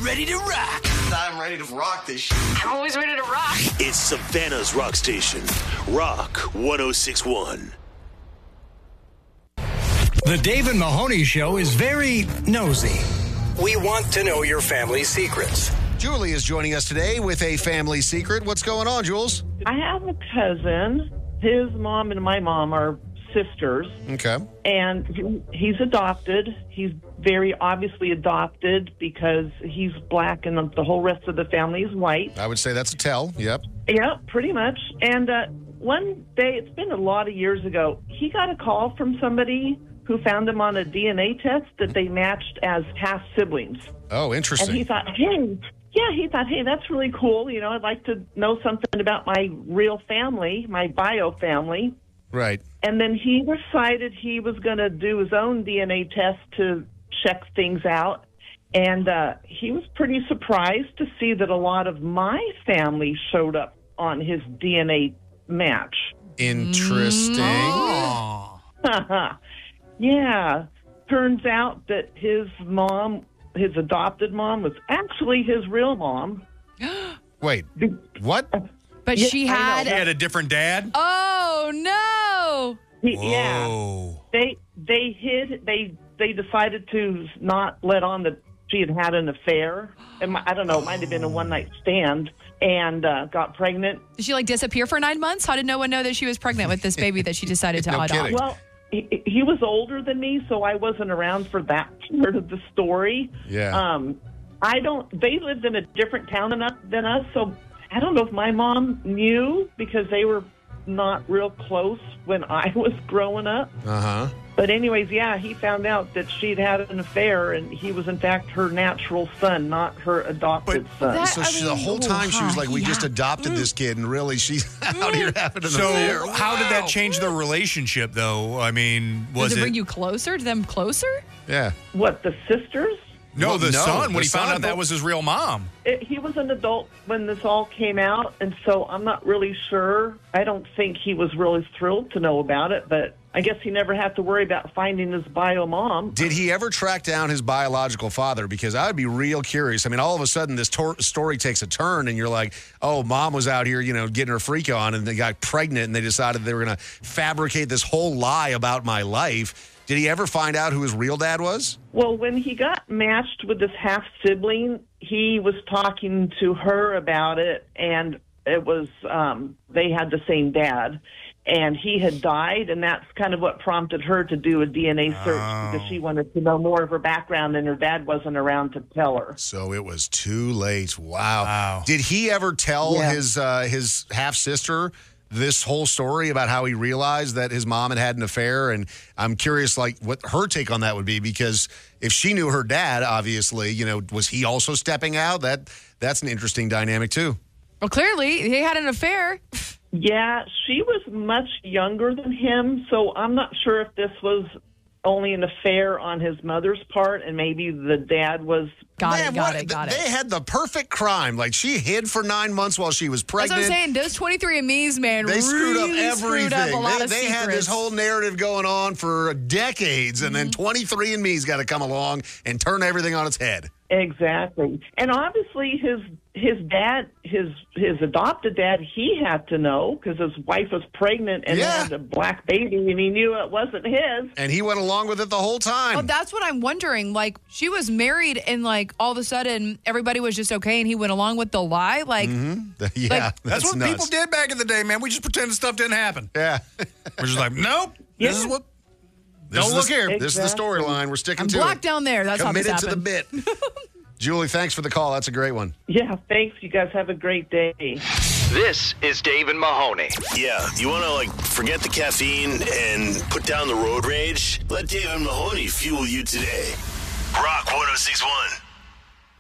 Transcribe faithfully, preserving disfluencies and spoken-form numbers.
ready to rock. I'm ready to rock this shit. I'm always ready to rock. It's Savannah's rock station, Rock one oh six point one. The Dave and Mahoney Show is very nosy. We want to know your family secrets. Julie is joining us today with a family secret. What's going on, Jules? I have a cousin. His mom and my mom are sisters. Okay. And he- he's adopted. He's very obviously adopted because he's black and the whole rest of the family is white. I would say that's a tell. Yep. Yeah, pretty much. And uh, one day, it's been a lot of years ago, he got a call from somebody who found him on a D N A test that they matched as half siblings. Oh, interesting. And he thought, hey, yeah, he thought, hey, that's really cool. You know, I'd like to know something about my real family, my bio family. Right. And then he decided he was going to do his own D N A test to check things out. And uh, he was pretty surprised to see that a lot of my family showed up on his D N A match. Interesting. Oh. Yeah. Turns out that his mom, his adopted mom, was actually his real mom. Wait, what? But Yeah, she I know. had... He had a different dad? Oh, no. He- yeah. Whoa. They they hid. They they decided to not let on that she had had an affair. It, mi- I don't know. It might have been a one night stand, and uh, got pregnant. Did she, like, disappear for nine months? How did no one know that she was pregnant with this baby that she decided to No adopt? kidding. Well, he, he was older than me, so I wasn't around for that part of the story. Yeah. Um, I don't. They lived in a different town than us, than us, so I don't know if my mom knew because they were not real close when I was growing up. Uh-huh. But anyways, yeah, he found out that she'd had an affair, and he was in fact her natural son, not her adopted But- son. That- So I she, the mean, whole time she was like, we yeah. just adopted this kid, and really she's out here having an So affair. how did that Wow. change the relationship, though? I mean, was Does it it... bring you closer to them closer? Yeah. What, the sisters? no, Well, the no, son, the when he found son, out that but- was his real mom. It, he was an adult when this all came out, and so I'm not really sure. I don't think he was really thrilled to know about it, but I guess he never had to worry about finding his bio mom. Did he ever track down his biological father? Because I would be real curious. I mean, all of a sudden this tor- story takes a turn, and you're like, oh, mom was out here, you know, getting her freak on, and they got pregnant, and they decided they were going to fabricate this whole lie about my life. Did he ever find out who his real dad was? Well, when he got matched with this half sibling, he was talking to her about it, and it was um, they had the same dad, and he had died, and that's kind of what prompted her to do a D N A search Oh. because she wanted to know more of her background, and her dad wasn't around to tell her. So it was too late. Wow. Wow. Did he ever tell Yeah. his uh, his half sister this whole story about how he realized that his mom had had an affair? And I'm curious, like, what her take on that would be, because if she knew her dad, obviously, you know, was he also stepping out? That that's an interesting dynamic too. Well, clearly, he had an affair. Yeah, she was much younger than him, so I'm not sure if this was only an affair on his mother's part, and maybe the dad was. Got Man, it, got what- it, got they it. had the perfect crime. Like, she hid for nine months while she was That's what pregnant. I'm saying. Those twenty-three and me's, man, They screwed up really everything. screwed up a lot they of they had secrets. this whole narrative going on for decades, and then twenty-three and me's got to come along and turn everything on its head. Exactly. And obviously his his dad, his his adopted dad, he had to know because his wife was pregnant and Yeah. had a black baby, and he knew it wasn't his. And he went along with it the whole time. Oh, that's what I'm wondering. Like, she was married, and like all of a sudden, everybody was just okay, and he went along with the lie. Like, yeah, like- That's, what nuts. people did back in the day, man. We just pretended stuff didn't happen. Yeah. We're just like, nope. Yeah. This is what... This Don't is look the- here. This is the Exactly. storyline. We're sticking I'm to blocked it. down there. That's Committed how to this the happened. bit. Julie, thanks for the call. That's a great one. Yeah, thanks. You guys have a great day. This is Dave and Mahoney. Yeah, you want to, like, forget the caffeine and put down the road rage? Let Dave and Mahoney fuel you today. Rock one oh six point one.